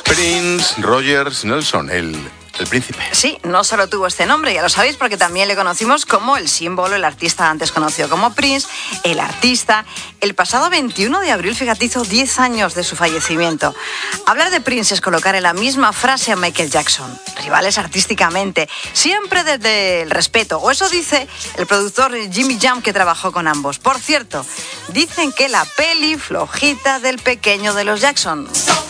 Prince Rogers Nelson, el príncipe. Sí, no solo tuvo este nombre, ya lo sabéis, porque también le conocimos como el símbolo, el artista antes conocido como Prince, el artista. El pasado 21 de abril, fíjate, hizo 10 años de su fallecimiento. Hablar de Prince es colocar en la misma frase a Michael Jackson. Rivales artísticamente, siempre desde el respeto, o eso dice el productor Jimmy Jam, que trabajó con ambos. Por cierto, dicen que la peli flojita del pequeño de los Jackson.